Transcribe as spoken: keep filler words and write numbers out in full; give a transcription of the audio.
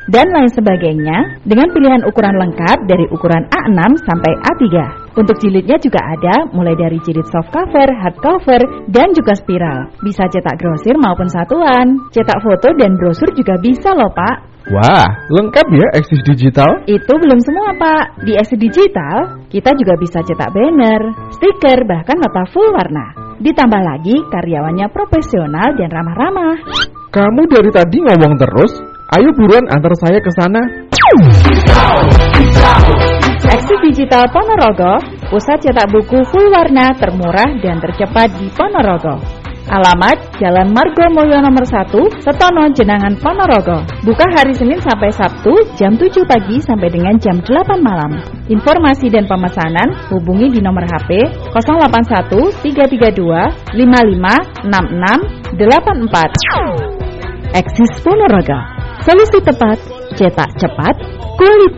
dan lain sebagainya dengan pilihan ukuran lengkap dari ukuran A enam sampai A tiga. Untuk jilidnya juga ada mulai dari jilid soft cover, hard cover, dan juga spiral. Bisa cetak grosir maupun satuan. Cetak foto dan brosur juga bisa loh Pak. Wah, lengkap ya Axis Digital? Itu belum semua Pak. Di Axis Digital, kita juga bisa cetak banner, stiker, bahkan nota full warna. Ditambah lagi karyawannya profesional dan ramah-ramah. Kamu dari tadi ngomong terus. Ayo buruan antar saya ke sana. Axis Digital Ponorogo, pusat cetak buku full warna termurah dan tercepat di Ponorogo. Alamat Jalan Margo Mulyo nomor satu, Setono, Jenangan, Ponorogo. Buka hari Senin sampai Sabtu jam tujuh pagi sampai dengan jam delapan malam. Informasi dan pemesanan hubungi di nomor H P nol delapan satu tiga tiga dua lima lima enam enam delapan empat. Axis Ponorogo, solusi tepat, cetak cepat, kualitas.